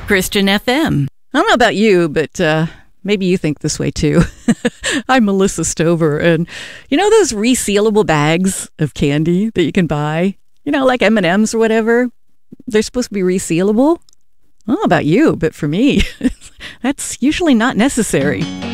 Christian FM. I don't know about you, but maybe you think this way too. I'm Melissa Stover, and you know those resealable bags of candy that you can buy? You know, like M&Ms or whatever? They're supposed to be resealable? I don't know about you, but for me, that's usually not necessary.